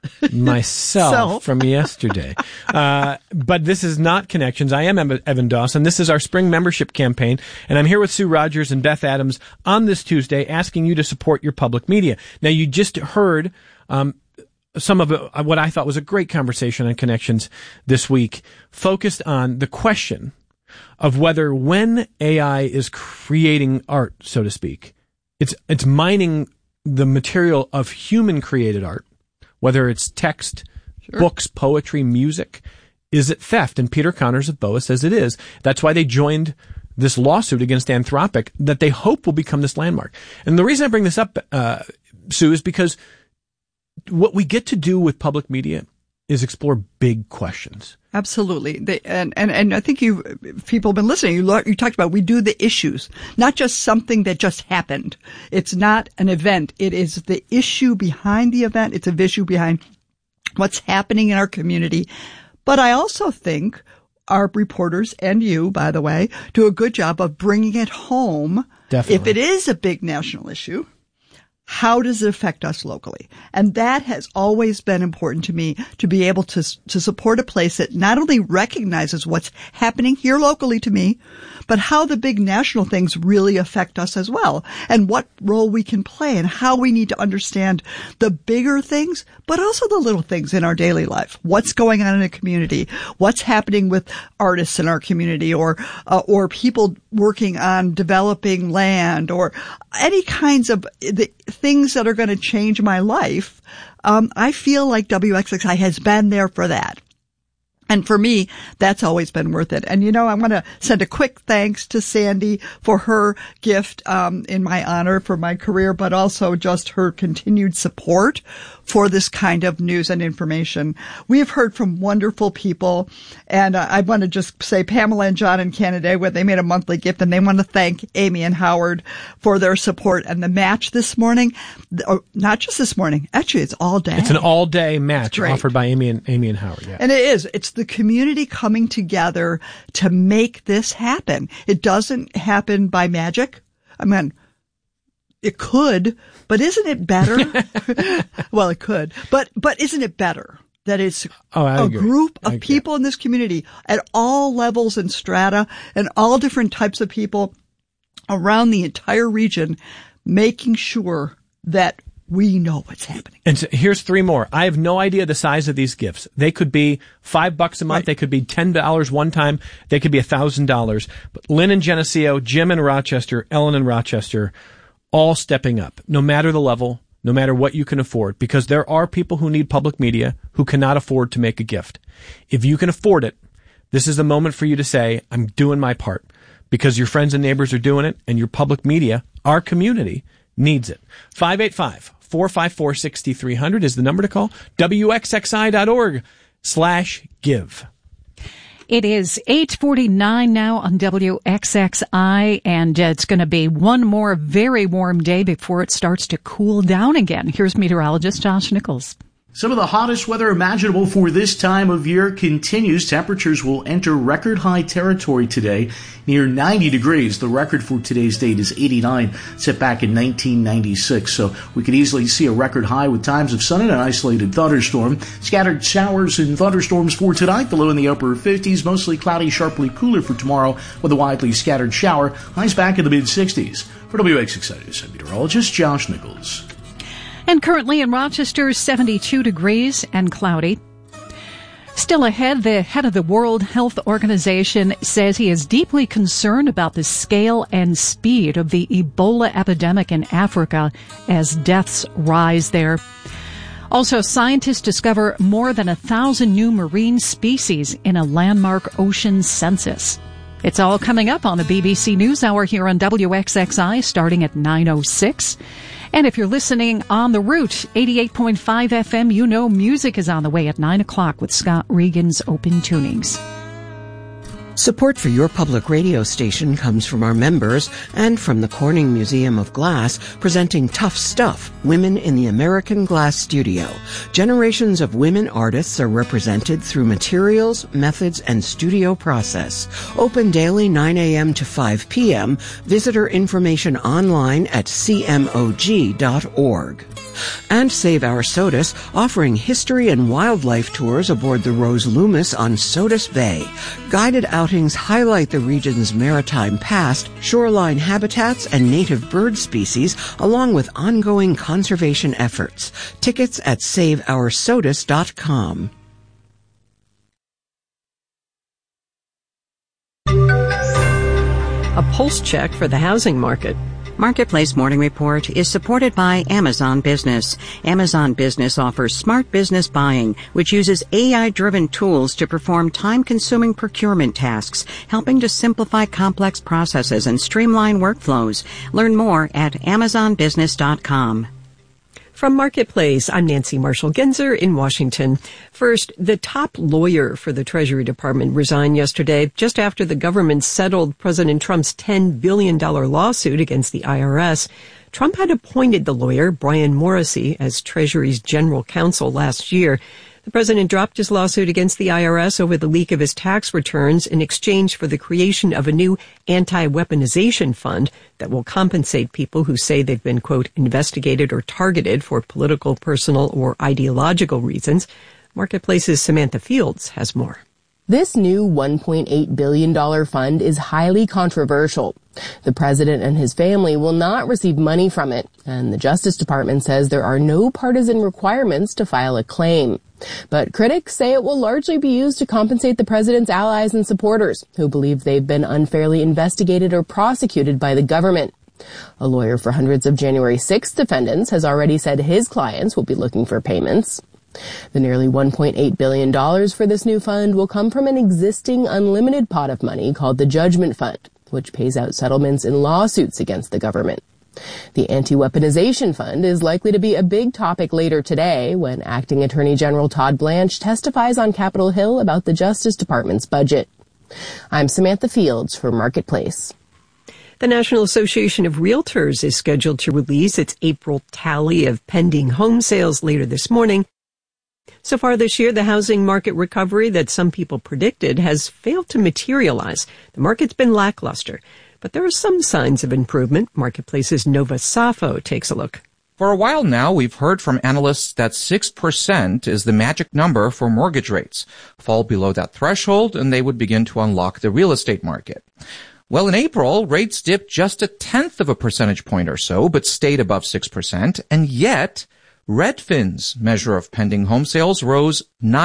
myself from yesterday. But this is not Connections. I am Evan Dawson. This is our spring membership campaign, and I'm here with Sue Rogers and Beth Adams on this Tuesday asking you to support your public media. Now, you just heard some of what I thought was a great conversation on Connections this week, focused on the question of whether when AI is creating art, so to speak, it's mining the material of human-created art, whether it's text, books, poetry, music, is it theft? And Peter Connors of BOA says it is. That's why they joined this lawsuit against Anthropic that they hope will become this landmark. And the reason I bring this up, Sue, is because what we get to do with public media is explore big questions. Absolutely. And I think people have been listening. You talked about we do the issues, not just something that just happened. It's not an event. It is the issue behind the event. It's a issue behind what's happening in our community. But I also think our reporters, and you, by the way, do a good job of bringing it home. Definitely. If it is a big national issue, how does it affect us locally? And that has always been important to me, to be able to support a place that not only recognizes what's happening here locally to me, but how the big national things really affect us as well, and what role we can play, and how we need to understand the bigger things, but also the little things in our daily life. What's going on in a community? What's happening with artists in our community, or people working on developing land, or any kinds of the things that are going to change my life. I feel like WXXI has been there for that. And for me, that's always been worth it. And, I want to send a quick thanks to Sandy for her gift in my honor for my career, but also just her continued support for this kind of news and information. We have heard from wonderful people, and I want to just say Pamela and John in Canada, where they made a monthly gift, and they want to thank Amy and Howard for their support. And the match this morning, or not just this morning, actually it's all day. It's an all-day match offered by Amy and Howard. Yeah. And it is. It's the community coming together to make this happen. It doesn't happen by magic. I mean, it could, but isn't it better? Well, it could, but isn't it better that it's a group of people in this community at all levels and strata and all different types of people around the entire region, making sure that we know what's happening. And so here's 3 more. I have no idea the size of these gifts. They could be $5 a month. Right. They could be $10 one time. They could be $1,000. But Lynn in Geneseo, Jim in Rochester, Ellen in Rochester, all stepping up, no matter the level, no matter what you can afford, because there are people who need public media who cannot afford to make a gift. If you can afford it, this is the moment for you to say, I'm doing my part, because your friends and neighbors are doing it, and your public media, our community, needs it. 585-454-6300 is the number to call. WXXI.org/give. It is 8:49 now on WXXI, and it's going to be one more very warm day before it starts to cool down again. Here's meteorologist Josh Nichols. Some of the hottest weather imaginable for this time of year continues. Temperatures will enter record high territory today, near 90 degrees. The record for today's date is 89, set back in 1996. So we could easily see a record high with times of sun and an isolated thunderstorm. Scattered showers and thunderstorms for tonight. The low in the upper 50s, mostly cloudy, sharply cooler for tomorrow with a widely scattered shower. Highs back in the mid 60s. For WXXI News, I'm meteorologist Josh Nichols. And currently in Rochester, 72 degrees and cloudy. Still ahead, the head of the World Health Organization says he is deeply concerned about the scale and speed of the Ebola epidemic in Africa as deaths rise there. Also, scientists discover more than 1,000 new marine species in a landmark ocean census. It's all coming up on the BBC NewsHour here on WXXI, starting at 9:06. And if you're listening on the route, 88.5 FM, you know music is on the way at 9 o'clock with Scott Regan's Open Tunings. Support for your public radio station comes from our members and from the Corning Museum of Glass, presenting Tough Stuff, Women in the American Glass Studio. Generations of women artists are represented through materials, methods, and studio process. Open daily 9 a.m. to 5 p.m. Visitor information online at cmog.org. And Save Our SOTUS, offering history and wildlife tours aboard the Rose Loomis on SOTUS Bay. Guided outings highlight the region's maritime past, shoreline habitats, and native bird species, along with ongoing conservation efforts. Tickets at SaveOurSOTUS.com. A pulse check for the housing market. Marketplace Morning Report is supported by Amazon Business. Amazon Business offers smart business buying, which uses AI-driven tools to perform time-consuming procurement tasks, helping to simplify complex processes and streamline workflows. Learn more at AmazonBusiness.com. From Marketplace, I'm Nancy Marshall-Genzer in Washington. First, the top lawyer for the Treasury Department resigned yesterday just after the government settled President Trump's $10 billion lawsuit against the IRS. Trump had appointed the lawyer, Brian Morrissey, as Treasury's general counsel last year. The president dropped his lawsuit against the IRS over the leak of his tax returns in exchange for the creation of a new anti-weaponization fund that will compensate people who say they've been, quote, investigated or targeted for political, personal, or ideological reasons. Marketplace's Samantha Fields has more. This new $1.8 billion fund is highly controversial. The president and his family will not receive money from it, and the Justice Department says there are no partisan requirements to file a claim. But critics say it will largely be used to compensate the president's allies and supporters who believe they've been unfairly investigated or prosecuted by the government. A lawyer for hundreds of January 6th defendants has already said his clients will be looking for payments. The nearly $1.8 billion for this new fund will come from an existing unlimited pot of money called the Judgment Fund, which pays out settlements in lawsuits against the government. The Anti-Weaponization Fund is likely to be a big topic later today when Acting Attorney General Todd Blanche testifies on Capitol Hill about the Justice Department's budget. I'm Samantha Fields for Marketplace. The National Association of Realtors is scheduled to release its April tally of pending home sales later this morning. So far this year, the housing market recovery that some people predicted has failed to materialize. The market's been lackluster, but there are some signs of improvement. Marketplace's Nova Safo takes a look. For a while now, we've heard from analysts that 6% is the magic number for mortgage rates. Fall below that threshold, and they would begin to unlock the real estate market. Well, in April, rates dipped just 0.1 of a percentage point or so, but stayed above 6%, and yet Redfin's measure of pending home sales rose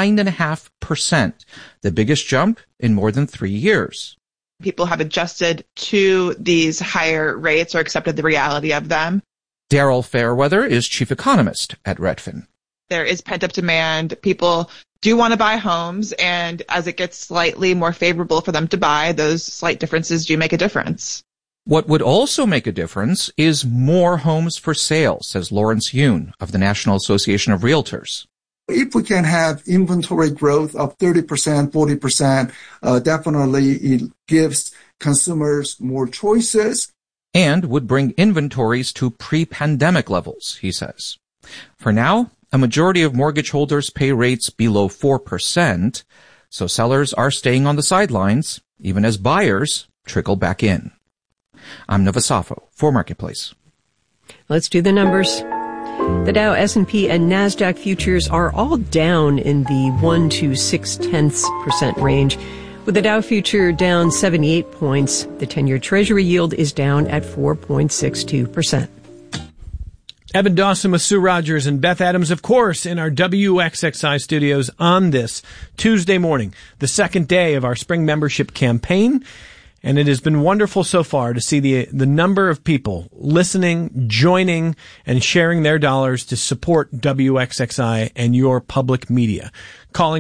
9.5%, the biggest jump in more than 3 years. People have adjusted to these higher rates or accepted the reality of them. Daryl Fairweather is chief economist at Redfin. There is pent-up demand. People do want to buy homes, and as it gets slightly more favorable for them to buy, those slight differences do make a difference. What would also make a difference is more homes for sale, says Lawrence Yoon of the National Association of Realtors. If we can have inventory growth of 30%, 40%, definitely it gives consumers more choices. And would bring inventories to pre-pandemic levels, he says. For now, a majority of mortgage holders pay rates below 4%, so sellers are staying on the sidelines, even as buyers trickle back in. I'm Nova Safo for Marketplace. Let's do the numbers. The Dow, S&P, and NASDAQ futures are all down in the 1 to 0.6% range. With the Dow future down 78 points, the 10-year Treasury yield is down at 4.62%. Evan Dawson with Sue Rogers and Beth Adams, of course, in our WXXI studios on this Tuesday morning, the second day of our spring membership campaign. And it has been wonderful so far to see the number of people listening, joining, and sharing their dollars to support WXXI and your public media. Calling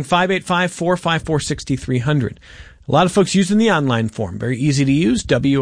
585-454-6300. A lot of folks using the online form. Very easy to use,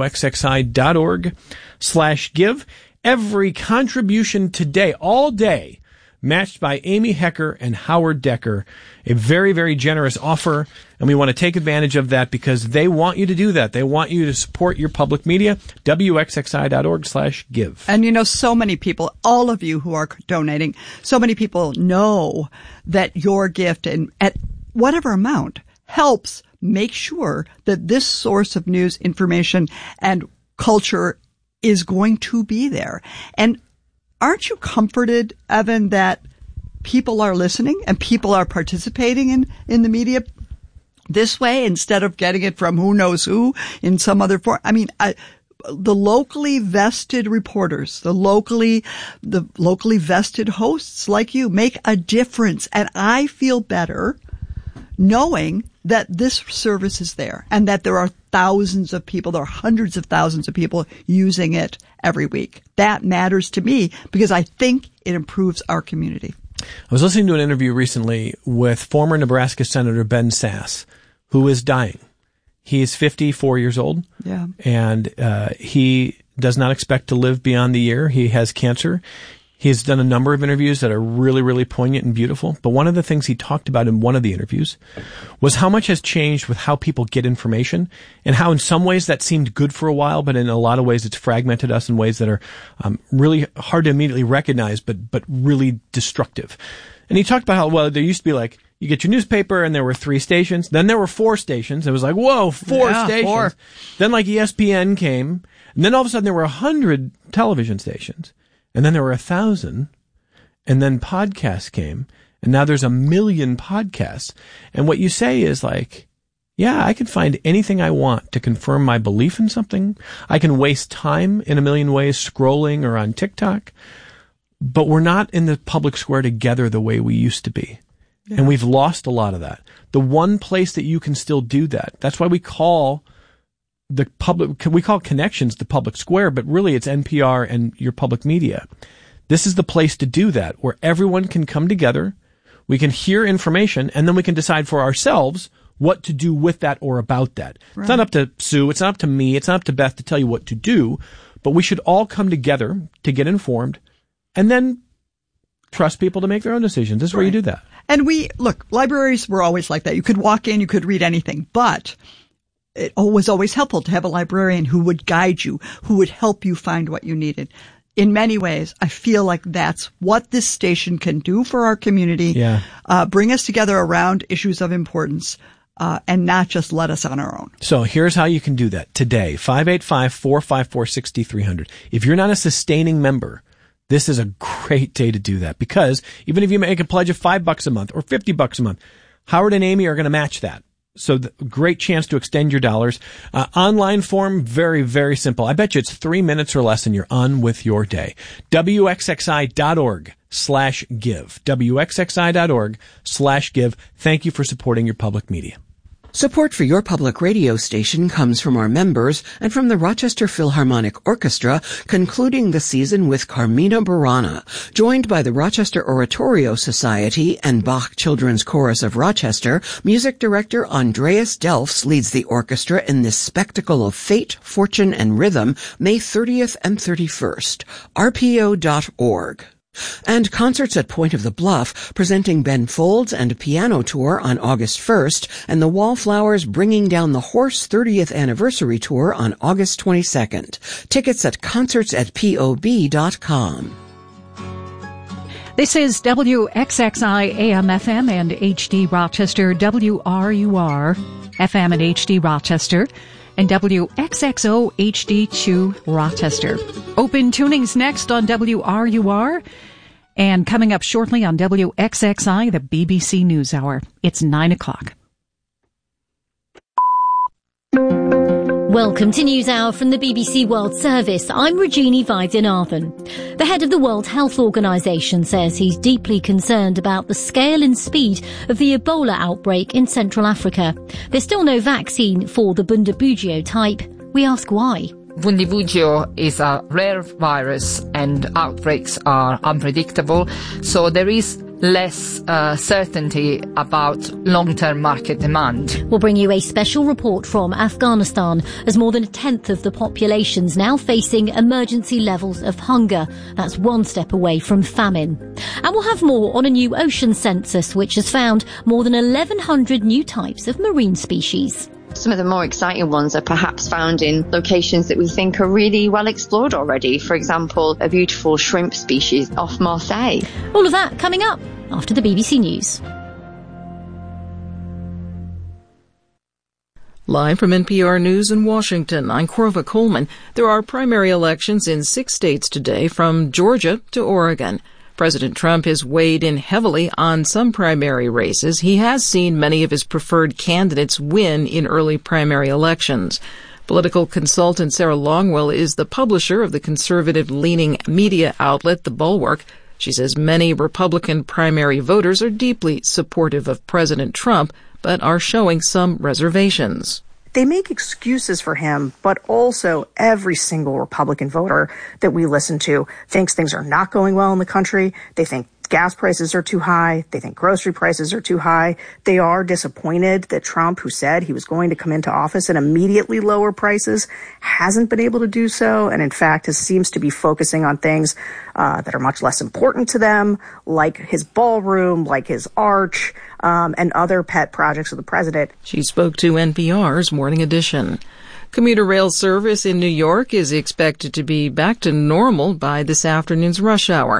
wxxi.org/give. Every contribution today, all day, matched by Amy Hecker and Howard Decker. A very, very generous offer, and we want to take advantage of that because they want you to do that. They want you to support your public media, wxxi.org/give. And so many people, all of you who are donating, so many people know that your gift, and at whatever amount, helps make sure that this source of news, information, and culture is going to be there. And aren't you comforted, Evan, that people are listening and people are participating in the media this way instead of getting it from who knows who in some other form? I mean, the locally vested reporters, the locally vested hosts like you make a difference. And I feel better knowing that this service is there and that there are thousands of people, there are hundreds of thousands of people using it every week. That matters to me because I think it improves our community. I was listening to an interview recently with former Nebraska Senator Ben Sasse, who is dying. He is 54 years old. Yeah. And he does not expect to live beyond the year. He has cancer. He has done a number of interviews that are really, really poignant and beautiful. But one of the things he talked about in one of the interviews was how much has changed with how people get information and how in some ways that seemed good for a while, but in a lot of ways it's fragmented us in ways that are really hard to immediately recognize, but really destructive. And he talked about how, well, there used to be like, you get your newspaper, and there were 3 stations. Then there were 4 stations. It was like, whoa, 4 stations. 4. Then like ESPN came, and then all of a sudden there were 100 television stations, and then there were 1,000, and then podcasts came, and now there's 1 million podcasts. And what you say is like, yeah, I can find anything I want to confirm my belief in something. I can waste time in 1 million ways scrolling or on TikTok, but we're not in the public square together the way we used to be. Yeah. And we've lost a lot of that. The one place that you can still do that, that's why we call Connections the public square, but really it's NPR and your public media. This is the place to do that, where everyone can come together, we can hear information, and then we can decide for ourselves what to do with that or about that. Right. It's not up to Sue, it's not up to me, it's not up to Beth to tell you what to do, but we should all come together to get informed and then trust people to make their own decisions. This is where you do that. And libraries were always like that. You could walk in, you could read anything, but it was always helpful to have a librarian who would guide you, who would help you find what you needed. In many ways, I feel like that's what this station can do for our community. Yeah. Bring us together around issues of importance, and not just let us on our own. So here's how you can do that today. 585-454-6300. If you're not a sustaining member, this is a great day to do that, because even if you make a pledge of $5 a month or $50 a month, Howard and Amy are going to match that. So great chance to extend your dollars. Online form, very, very simple. I bet you it's 3 minutes or less and you're on with your day. WXXI.org/give. WXXI.org/give. Thank you for supporting your public media. Support for your public radio station comes from our members and from the Rochester Philharmonic Orchestra, concluding the season with Carmina Burana. Joined by the Rochester Oratorio Society and Bach Children's Chorus of Rochester, music director Andreas Delfs leads the orchestra in this spectacle of fate, fortune, and rhythm, May 30th and 31st. RPO.org. And concerts at Point of the Bluff, presenting Ben Folds and a piano tour on August 1st, and the Wallflowers Bringing Down the Horse 30th Anniversary Tour on August 22nd. Tickets at concerts@pob.com. This is WXXI AM/FM and HD Rochester, WRUR FM and HD Rochester, and WXXO HD2 Rochester. Open tunings next on WRUR, and coming up shortly on WXXI, the BBC News Hour. It's 9 o'clock. Welcome to NewsHour from the BBC World Service. I'm Regini Vaidyanathan. The head of the World Health Organization says he's deeply concerned about the scale and speed of the Ebola outbreak in Central Africa. There's still no vaccine for the Bundibugyo type. We ask why. Bundibugyo is a rare virus and outbreaks are unpredictable, so there is less certainty about long-term market demand. We'll bring you a special report from Afghanistan, as more than a tenth of the population's now facing emergency levels of hunger. That's one step away from famine. And we'll have more on a new ocean census, which has found more than 1,100 new types of marine species. Some of the more exciting ones are perhaps found in locations that we think are really well explored already. For example, a beautiful shrimp species off Marseille. All of that coming up after the BBC News. Live from NPR News in Washington, I'm Corva Coleman. There are primary elections in 6 states today, from Georgia to Oregon. President Trump has weighed in heavily on some primary races. He has seen many of his preferred candidates win in early primary elections. Political consultant Sarah Longwell is the publisher of the conservative-leaning media outlet The Bulwark. She says many Republican primary voters are deeply supportive of President Trump, but are showing some reservations. They make excuses for him, but also every single Republican voter that we listen to thinks things are not going well in the country. They think gas prices are too high. They think grocery prices are too high. They are disappointed that Trump, who said he was going to come into office and immediately lower prices, hasn't been able to do so, and in fact seems to be focusing on things that are much less important to them, like his ballroom, like his arch, and other pet projects of the president. She spoke to NPR's Morning Edition. Commuter rail service in New York is expected to be back to normal by this afternoon's rush hour.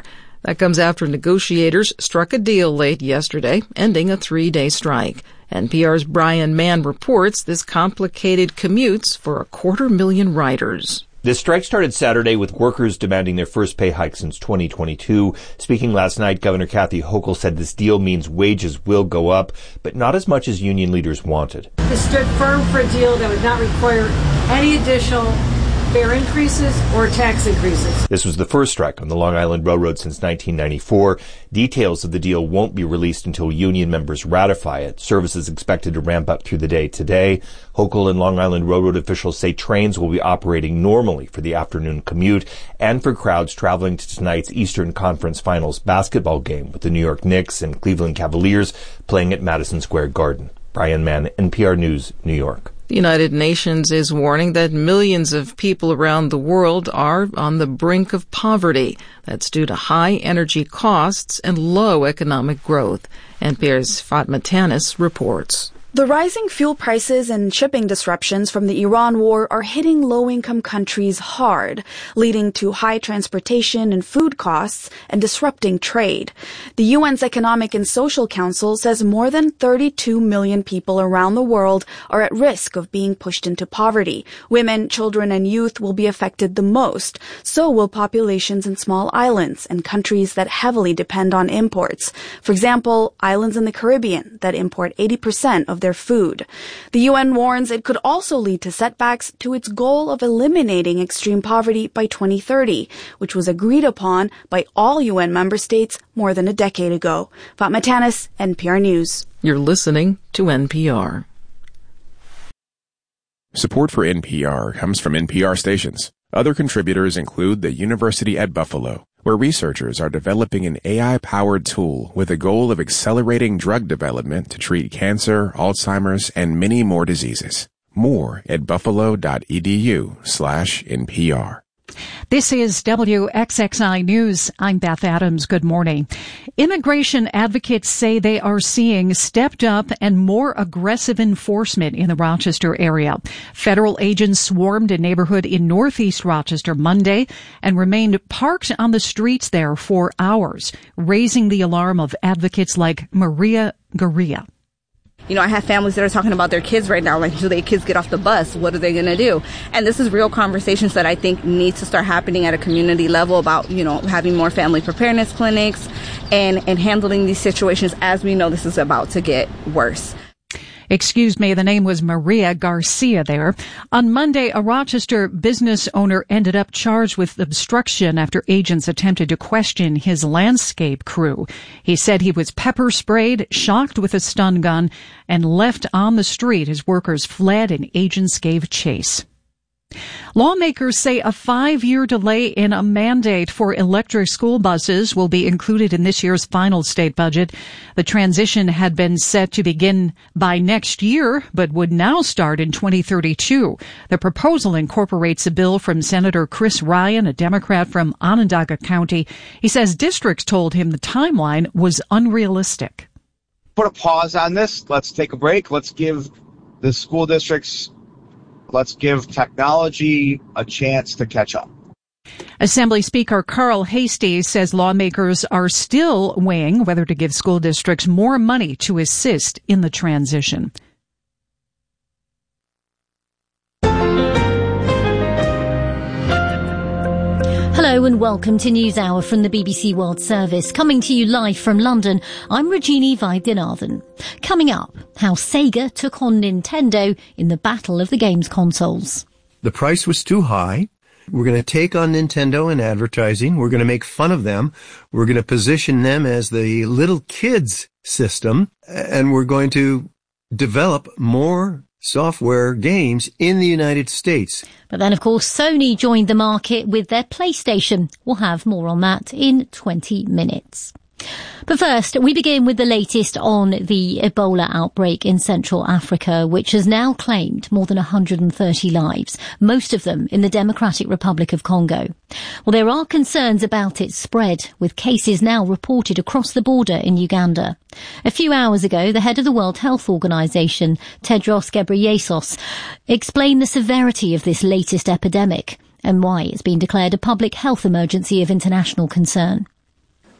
That comes after negotiators struck a deal late yesterday, ending a 3-day strike. NPR's Brian Mann reports this complicated commutes for 250,000 riders. The strike started Saturday with workers demanding their first pay hike since 2022. Speaking last night, Governor Kathy Hochul said this deal means wages will go up, but not as much as union leaders wanted. They stood firm for a deal that would not require any additional fare increases or tax increases. This was the first strike on the Long Island Railroad since 1994. Details of the deal won't be released until union members ratify it. Service is expected to ramp up through the day today. Hochul and Long Island Railroad officials say trains will be operating normally for the afternoon commute and for crowds traveling to tonight's Eastern Conference Finals basketball game with the New York Knicks and Cleveland Cavaliers playing at Madison Square Garden. Brian Mann, NPR News, New York. The United Nations is warning that millions of people around the world are on the brink of poverty. That's due to high energy costs and low economic growth. NPR's Fatma Tanis reports. The rising fuel prices and shipping disruptions from the Iran war are hitting low-income countries hard, leading to high transportation and food costs and disrupting trade. The UN's Economic and Social Council says more than 32 million people around the world are at risk of being pushed into poverty. Women, children, and youth will be affected the most. So will populations in small islands and countries that heavily depend on imports. For example, islands in the Caribbean that import 80% of their food. The UN warns it could also lead to setbacks to its goal of eliminating extreme poverty by 2030, which was agreed upon by all UN member states more than a decade ago. Fatma Tanis, NPR News. You're listening to NPR. Support for NPR comes from NPR stations. Other contributors include the University at Buffalo, where researchers are developing an AI-powered tool with the goal of accelerating drug development to treat cancer, Alzheimer's, and many more diseases. More at buffalo.edu/NPR. This is WXXI News. I'm Beth Adams. Good morning. Immigration advocates say they are seeing stepped up and more aggressive enforcement in the Rochester area. Federal agents swarmed a neighborhood in northeast Rochester Monday and remained parked on the streets there for hours, raising the alarm of advocates like Maria Garia. You know, I have families that are talking about their kids right now, like, do their kids get off the bus? What are they going to do? And this is real conversations that I think need to start happening at a community level about, you know, having more family preparedness clinics and handling these situations as we know this is about to get worse. Excuse me, the name was Maria Garcia there. On Monday, a Rochester business owner ended up charged with obstruction after agents attempted to question his landscape crew. He said he was pepper sprayed, shocked with a stun gun, and left on the street as workers fled and agents gave chase. Lawmakers say a 5-year delay in a mandate for electric school buses will be included in this year's final state budget. The transition had been set to begin by next year, but would now start in 2032. The proposal incorporates a bill from Senator Chris Ryan, a Democrat from Onondaga County. He says districts told him the timeline was unrealistic. Put a pause on this. Let's take a break. Let's give the school districts Let's give technology a chance to catch up. Assembly Speaker Carl Heastie says lawmakers are still weighing whether to give school districts more money to assist in the transition. Hello and welcome to NewsHour from the BBC World Service. Coming to you live from London, I'm Rajini Vaidyanathan. Coming up, how Sega took on Nintendo in the battle of the games consoles. The price was too high. We're going to take on Nintendo in advertising. We're going to make fun of them. We're going to position them as the little kids system. And we're going to develop more software games in the United States. But then, of course, Sony joined the market with their PlayStation. We'll have more on that in 20 minutes. But first, we begin with the latest on the Ebola outbreak in Central Africa, which has now claimed more than 130 lives, most of them in the Democratic Republic of Congo. Well, there are concerns about its spread, with cases now reported across the border in Uganda. A few hours ago, the head of the World Health Organization, Tedros Ghebreyesus, explained the severity of this latest epidemic and why it's been declared a public health emergency of international concern.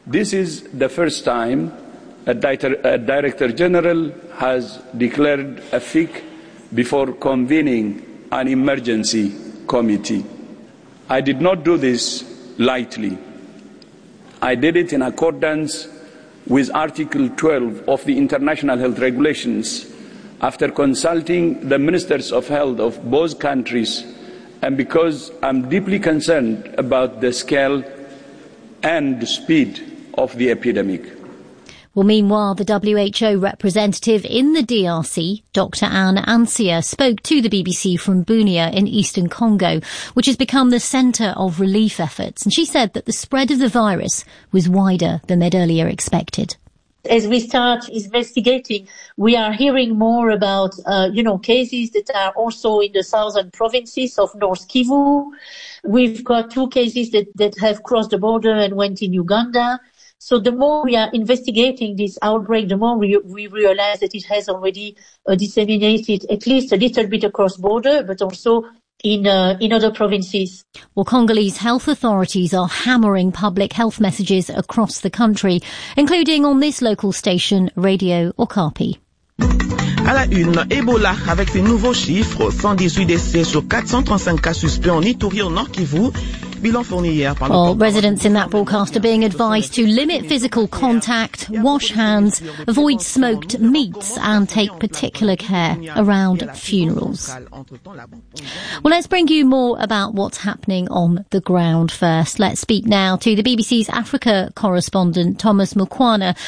This is the first time a Director General has declared a FIC before convening an emergency committee. I did not do this lightly. I did it in accordance with Article 12 of the International Health Regulations, after consulting the Ministers of Health of both countries, and because I'm deeply concerned about the scale and the speed of the epidemic. Well, meanwhile, the WHO representative in the DRC, Dr. Anne Ansia, spoke to the BBC from Bunia in eastern Congo, which has become the centre of relief efforts. And she said that the spread of the virus was wider than they'd earlier expected. As we start investigating, we are hearing more about, cases that are also in the southern provinces of North Kivu. We've got 2 cases that have crossed the border and went in Uganda. So the more we are investigating this outbreak, the more we realize that it has already disseminated at least a little bit across border, but also in other provinces. Well, Congolese health authorities are hammering public health messages across the country, including on this local station, Radio Okapi. À la une, Ebola avec ses nouveaux chiffres, 118 décès sur 435 cas suspects en Ituri au Nord Kivu. Well, residents in that broadcast are being advised to limit physical contact, wash hands, avoid smoked meats and take particular care around funerals. Well, let's bring you more about what's happening on the ground first. Let's speak now to the BBC's Africa correspondent, Thomas Mukwana,